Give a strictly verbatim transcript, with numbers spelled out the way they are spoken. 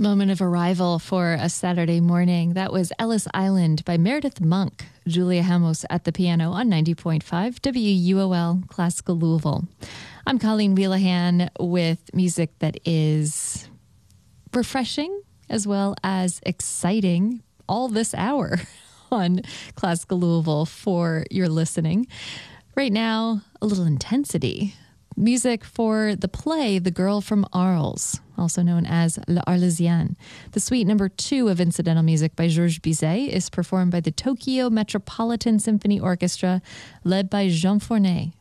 A moment of arrival for a Saturday morning. That was Ellis Island by Meredith Monk. Julia Hamos at the piano on ninety point five W U O L Classical Louisville. I'm Colleen Wheelahan with music that is refreshing as well as exciting all this hour on Classical Louisville for your listening. Right now, a little intensity. Music for the play The Girl from Arles, also known as L'Arlésienne. The suite number two of incidental music by Georges Bizet is performed by the Tokyo Metropolitan Symphony Orchestra, led by Jean Fournet.